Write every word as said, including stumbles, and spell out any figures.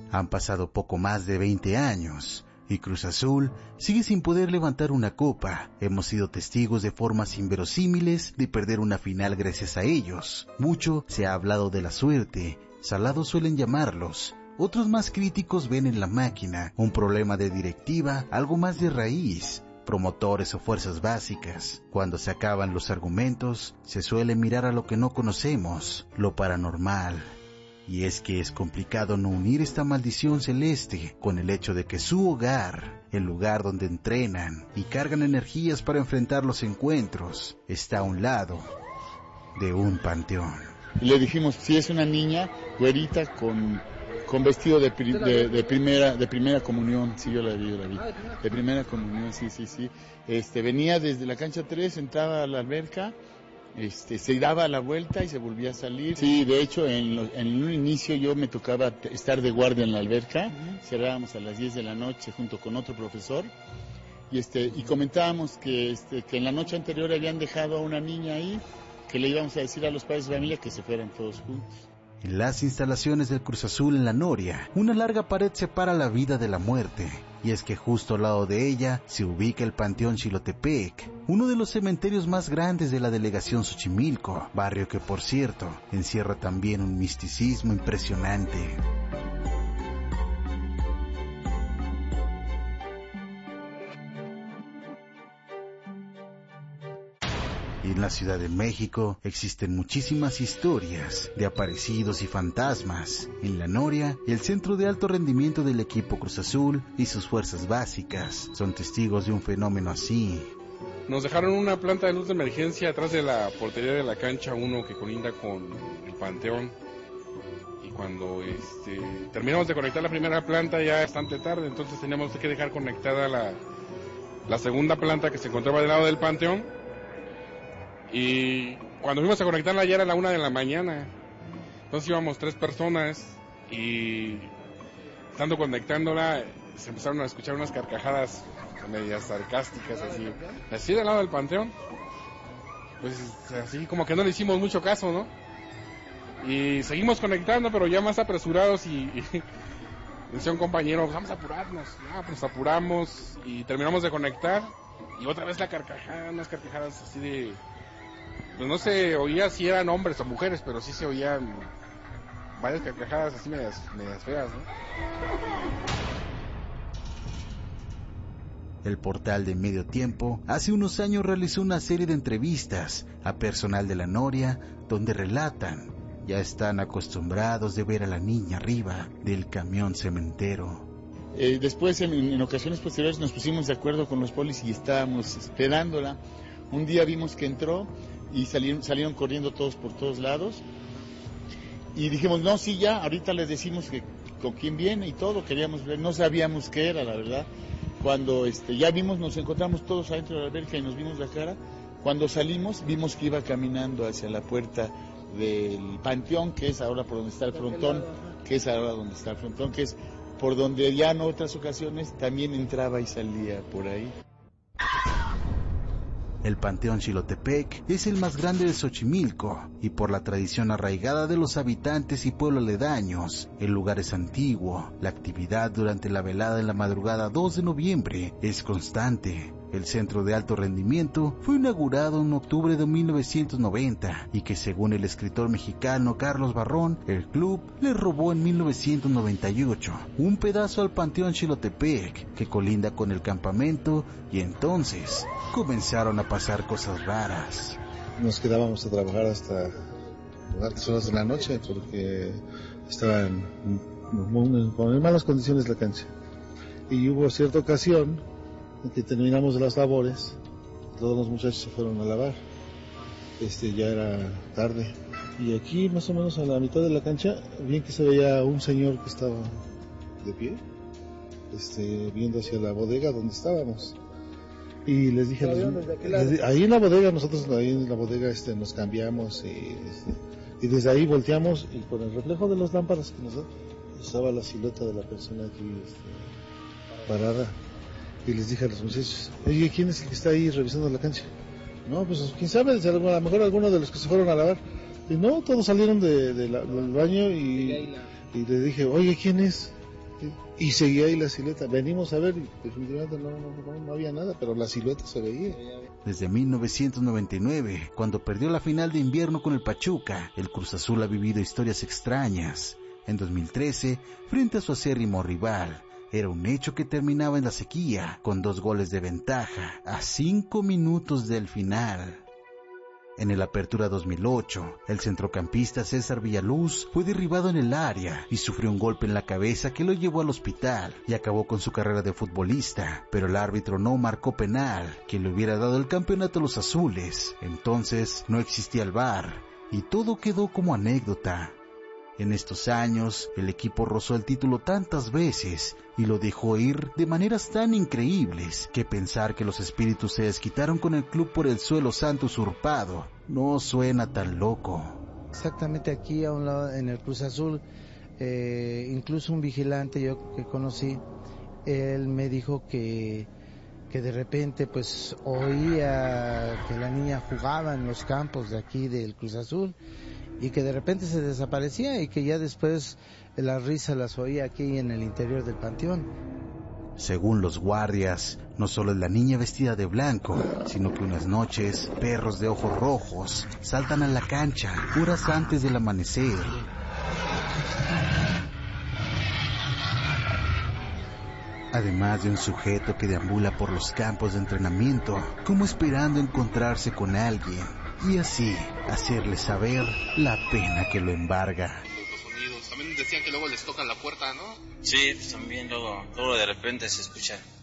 Han pasado poco más de veinte años y Cruz Azul sigue sin poder levantar una copa. Hemos sido testigos de formas inverosímiles de perder una final gracias a ellos. Mucho se ha hablado de la suerte, salados suelen llamarlos. Otros más críticos ven en la máquina un problema de directiva, algo más de raíz, promotores o fuerzas básicas. Cuando se acaban los argumentos, se suele mirar a lo que no conocemos, lo paranormal. Y es que es complicado no unir esta maldición celeste con el hecho de que su hogar, el lugar donde entrenan y cargan energías para enfrentar los encuentros, está a un lado de un panteón. Y le dijimos, si es una niña, güerita, con, con vestido de, pri, de, de primera de primera comunión, sí, yo la vi, yo la vi, de primera comunión, sí, sí, sí. Este, venía desde la cancha tres, entraba a la alberca, Este, se daba la vuelta y se volvía a salir. Sí, de hecho, en, lo, en un inicio yo me tocaba t- estar de guardia en la alberca. Uh-huh. Cerrábamos a las diez de la noche junto con otro profesor. Y este y comentábamos que, este, que en la noche anterior habían dejado a una niña ahí, que le íbamos a decir a los padres de familia que se fueran todos juntos. En las instalaciones del Cruz Azul en La Noria, una larga pared separa la vida de la muerte. Y es que justo al lado de ella se ubica el Panteón Xilotepec, uno de los cementerios más grandes de la delegación Xochimilco, barrio que, por cierto, encierra también un misticismo impresionante. Y en la Ciudad de México existen muchísimas historias de aparecidos y fantasmas. En La Noria, el centro de alto rendimiento del equipo Cruz Azul y sus fuerzas básicas son testigos de un fenómeno así. Nos dejaron una planta de luz de emergencia atrás de la portería de la cancha uno que colinda con el Panteón. Y cuando este, terminamos de conectar la primera planta ya bastante tarde, entonces teníamos que dejar conectada la, la segunda planta que se encontraba del lado del Panteón. Y cuando fuimos a conectarla ya era la una de la mañana. Entonces íbamos tres personas y estando conectándola se empezaron a escuchar unas carcajadas medias sarcásticas así, así del lado del Panteón. Pues así como que no le hicimos mucho caso, ¿no? Y seguimos conectando, pero ya más apresurados y, y decía un compañero, pues vamos a apurarnos. Ah, pues apuramos y terminamos de conectar y otra vez la carcajada, unas carcajadas así de... Pues no se oía si eran hombres o mujeres, pero sí se oían varias carcajadas así medias, medias feas, ¿no? El portal de Medio Tiempo hace unos años realizó una serie de entrevistas a personal de La Noria donde relatan ya están acostumbrados de ver a la niña arriba del camión cementero. Eh, después en, en ocasiones posteriores nos pusimos de acuerdo con los polis y estábamos esperándola. Un día vimos que entró y salieron, salieron corriendo todos por todos lados y dijimos, no, sí, ya, ahorita les decimos que con quién viene y todo, queríamos ver, no sabíamos qué era, la verdad. Cuando este, ya vimos, nos encontramos todos adentro de la alberca y nos vimos la cara. Cuando salimos, vimos que iba caminando hacia la puerta del Panteón, que es ahora por donde está el frontón, que es ahora donde está el frontón, que es por donde ya en otras ocasiones también entraba y salía por ahí. El Panteón Xilotepec es el más grande de Xochimilco y por la tradición arraigada de los habitantes y pueblos aledaños, el lugar es antiguo. La actividad durante la velada en la madrugada dos de noviembre es constante. El centro de alto rendimiento fue inaugurado en octubre de mil novecientos noventa y que según el escritor mexicano Carlos Barrón, el club le robó en mil novecientos noventa y ocho un pedazo al Panteón Xilotepec que colinda con el campamento y entonces comenzaron a pasar cosas raras. Nos quedábamos a trabajar hasta altas horas de la noche porque estaba en, en, en malas condiciones la cancha y hubo cierta ocasión en que terminamos las labores, todos los muchachos se fueron a lavar, este ya era tarde, y aquí más o menos a la mitad de la cancha, bien que se veía un señor que estaba de pie, este viendo hacia la bodega donde estábamos, y les dije, les, les, ahí en la bodega, nosotros ahí en la bodega este, nos cambiamos, y, este, y desde ahí volteamos, y con el reflejo de las lámparas que nos da, estaba la silueta de la persona aquí este, parada. Y les dije a los muchachos, oye, ¿quién es el que está ahí revisando la cancha? No, pues quién sabe, a lo mejor alguno de los que se fueron a lavar. Y no, todos salieron de, de la, del baño y, y le dije, oye, ¿quién es? Sí. Y seguía ahí la silueta. Venimos a ver y definitivamente no, no, no, no había nada, pero la silueta se veía. Desde mil novecientos noventa y nueve, cuando perdió la final de invierno con el Pachuca, el Cruz Azul ha vivido historias extrañas. En dos mil trece, frente a su acérrimo rival, era un hecho que terminaba en la sequía, con dos goles de ventaja, a cinco minutos del final. En el Apertura dos mil ocho, el centrocampista César Villaluz fue derribado en el área y sufrió un golpe en la cabeza que lo llevó al hospital y acabó con su carrera de futbolista, pero el árbitro no marcó penal, que le hubiera dado el campeonato a los azules. Entonces no existía el V A R y todo quedó como anécdota. En estos años, el equipo rozó el título tantas veces y lo dejó ir de maneras tan increíbles que pensar que los espíritus se desquitaron con el club por el suelo santo usurpado no suena tan loco. Exactamente aquí a un lado en el Cruz Azul, eh, incluso un vigilante yo que conocí, él me dijo que, que de repente pues oía que la niña jugaba en los campos de aquí del Cruz Azul, y que de repente se desaparecía y que ya después la risa las oía aquí en el interior del panteón. Según los guardias, no solo es la niña vestida de blanco, sino que unas noches, perros de ojos rojos saltan a la cancha horas antes del amanecer. Además de un sujeto que deambula por los campos de entrenamiento, como esperando encontrarse con alguien, y así hacerle saber la pena que lo embarga. Los sonidos, también decían que luego les tocan la puerta, ¿no? Sí, pues también luego, luego de repente se escucha